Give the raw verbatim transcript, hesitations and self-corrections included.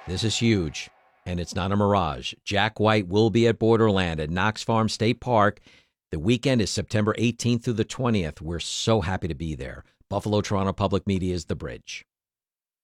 This is huge, and it's not a mirage. Jack White will be at Borderland at Knox Farm State Park. The weekend is September eighteenth through the twentieth. We're so happy to be there. Buffalo Toronto Public Media is the bridge.